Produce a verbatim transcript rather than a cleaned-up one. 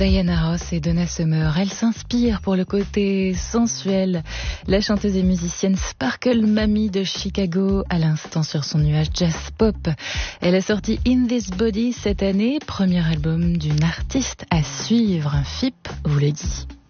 Diana Ross et Donna Summer. Elle s'inspire pour le côté sensuel. La chanteuse et musicienne Sparkle Mamie de Chicago, à l'instant sur son nuage jazz pop. Elle a sorti In This Body cette année, premier album d'une artiste à suivre. F I P vous le dit.